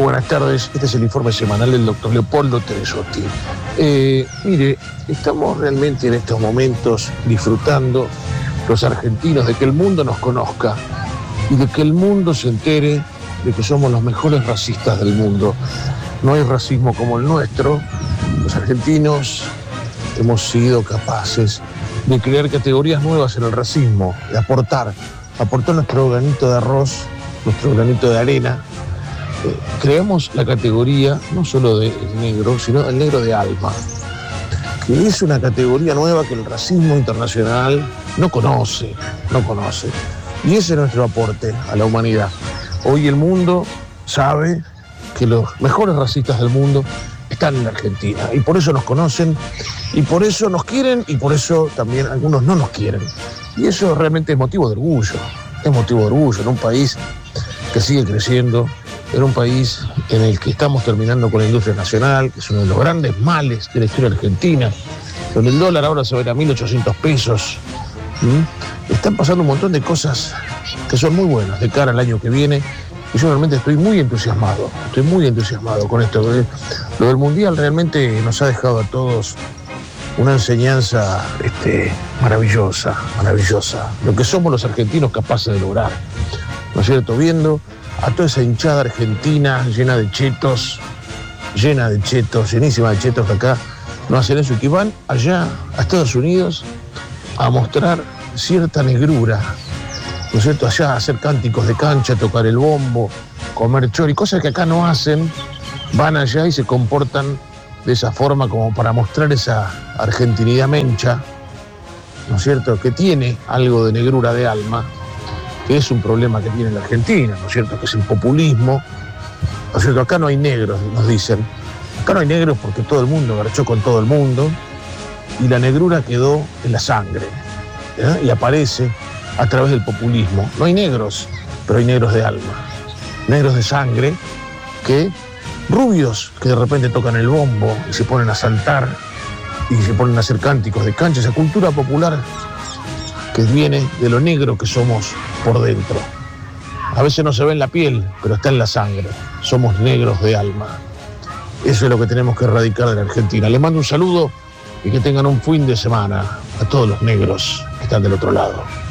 buenas tardes. Este es el informe semanal del doctor Leopoldo Teresotti. Mire, estamos realmente en estos momentos disfrutando los argentinos de que el mundo nos conozca y de que el mundo se entere de que somos los mejores racistas del mundo. No hay racismo como el nuestro. Los argentinos hemos sido capaces de crear categorías nuevas en el racismo, de aportar nuestro granito de arroz, nuestro granito de arena. Creamos la categoría no solo de negro, sino el negro de alma, que es una categoría nueva que el racismo internacional no conoce. Y ese es nuestro aporte a la humanidad. Hoy el mundo sabe que los mejores racistas del mundo están en la Argentina, y por eso nos conocen, y por eso nos quieren, y por eso también algunos no nos quieren. Y eso realmente es motivo de orgullo. Es motivo de orgullo en un país que sigue creciendo, en un país en el que estamos terminando con la industria nacional, que es uno de los grandes males de la historia argentina, donde el dólar ahora se va a ir a 1.800 pesos. Están pasando un montón de cosas que son muy buenas de cara al año que viene, y yo realmente estoy muy entusiasmado con esto. Lo del Mundial realmente nos ha dejado a todos una enseñanza maravillosa, lo que somos los argentinos capaces de lograr, ¿no es cierto? Viendo a toda esa hinchada argentina llena de chetos, llenísima de chetos, que acá no hacen eso y que van allá a Estados Unidos a mostrar cierta negrura, ¿no es cierto? Allá a hacer cánticos de cancha, tocar el bombo, comer chori, cosas que acá no hacen. Van allá y se comportan de esa forma como para mostrar esa argentinidad mencha, ¿no es cierto?, que tiene algo de negrura de alma, que es un problema que tiene la Argentina, ¿no es cierto?, que es el populismo, ¿no es cierto? Acá no hay negros, nos dicen. Acá no hay negros porque todo el mundo garchó con todo el mundo y la negrura quedó en la sangre, y aparece a través del populismo. No hay negros, pero hay negros de alma, negros de sangre, rubios que de repente tocan el bombo y se ponen a saltar y se ponen a hacer cánticos de cancha, esa cultura popular que viene de lo negro que somos por dentro. A veces no se ve en la piel, pero está en la sangre. Somos negros de alma. Eso es lo que tenemos que erradicar de la Argentina. Les mando un saludo y que tengan un fin de semana a todos los negros que están del otro lado.